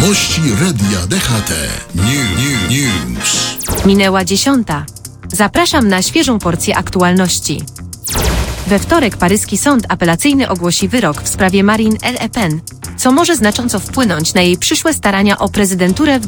Wiadomości Radia DHT. News. Minęła 10. Zapraszam na świeżą porcję aktualności. We wtorek paryski sąd apelacyjny ogłosi wyrok w sprawie Marine Le Pen, co może znacząco wpłynąć na jej przyszłe starania o prezydenturę w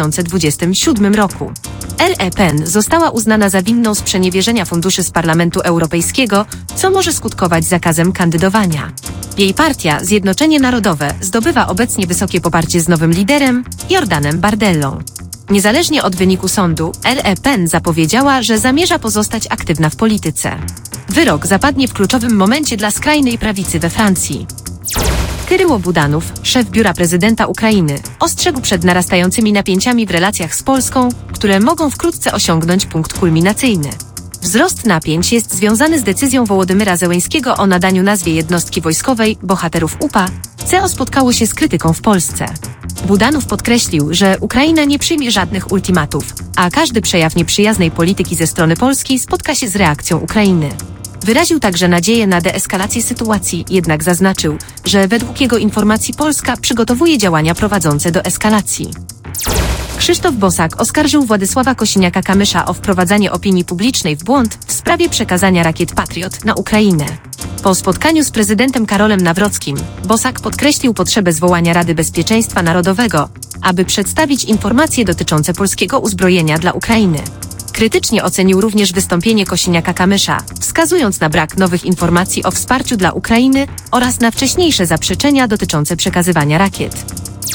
2027 roku. Le Pen została uznana za winną sprzeniewierzenia funduszy z Parlamentu Europejskiego, co może skutkować zakazem kandydowania. Jej partia, Zjednoczenie Narodowe, zdobywa obecnie wysokie poparcie z nowym liderem, Jordanem Bardellą. Niezależnie od wyniku sądu, Le Pen zapowiedziała, że zamierza pozostać aktywna w polityce. Wyrok zapadnie w kluczowym momencie dla skrajnej prawicy we Francji. Kyryło Budanow, szef biura prezydenta Ukrainy, ostrzegł przed narastającymi napięciami w relacjach z Polską, które mogą wkrótce osiągnąć punkt kulminacyjny. Wzrost napięć jest związany z decyzją Wołodymyra Zełenskiego o nadaniu nazwie jednostki wojskowej Bohaterów UPA, co spotkało się z krytyką w Polsce. Budanow podkreślił, że Ukraina nie przyjmie żadnych ultimatów, a każdy przejaw nieprzyjaznej polityki ze strony Polski spotka się z reakcją Ukrainy. Wyraził także nadzieję na deeskalację sytuacji, jednak zaznaczył, że według jego informacji Polska przygotowuje działania prowadzące do eskalacji. Krzysztof Bosak oskarżył Władysława Kosiniaka-Kamysza o wprowadzanie opinii publicznej w błąd w sprawie przekazania rakiet Patriot na Ukrainę. Po spotkaniu z prezydentem Karolem Nawrockim, Bosak podkreślił potrzebę zwołania Rady Bezpieczeństwa Narodowego, aby przedstawić informacje dotyczące polskiego uzbrojenia dla Ukrainy. Krytycznie ocenił również wystąpienie Kosiniaka-Kamysza, wskazując na brak nowych informacji o wsparciu dla Ukrainy oraz na wcześniejsze zaprzeczenia dotyczące przekazywania rakiet.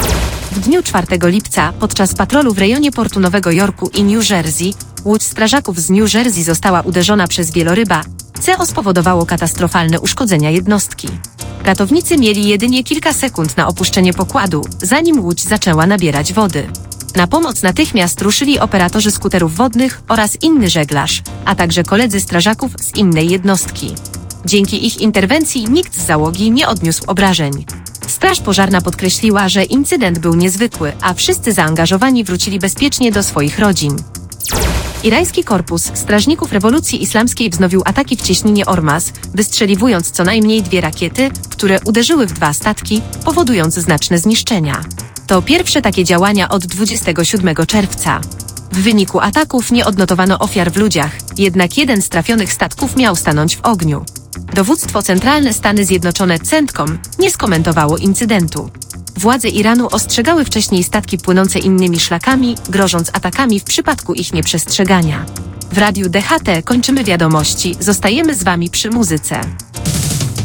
W dniu 4 lipca podczas patrolu w rejonie portu Nowego Jorku i New Jersey łódź strażaków z New Jersey została uderzona przez wieloryba, co spowodowało katastrofalne uszkodzenia jednostki. Ratownicy mieli jedynie kilka sekund na opuszczenie pokładu, zanim łódź zaczęła nabierać wody. Na pomoc natychmiast ruszyli operatorzy skuterów wodnych oraz inny żeglarz, a także koledzy strażaków z innej jednostki. Dzięki ich interwencji nikt z załogi nie odniósł obrażeń. Straż pożarna podkreśliła, że incydent był niezwykły, a wszyscy zaangażowani wrócili bezpiecznie do swoich rodzin. Irański Korpus Strażników Rewolucji Islamskiej wznowił ataki w cieśninie Ormaz, wystrzeliwując co najmniej 2 rakiety, które uderzyły w 2 statki, powodując znaczne zniszczenia. To pierwsze takie działania od 27 czerwca. W wyniku ataków nie odnotowano ofiar w ludziach, jednak jeden z trafionych statków miał stanąć w ogniu. Dowództwo Centralne Stany Zjednoczone CENTCOM nie skomentowało incydentu. Władze Iranu ostrzegały wcześniej statki płynące innymi szlakami, grożąc atakami w przypadku ich nieprzestrzegania. W Radiu DHT kończymy wiadomości, zostajemy z Wami przy muzyce.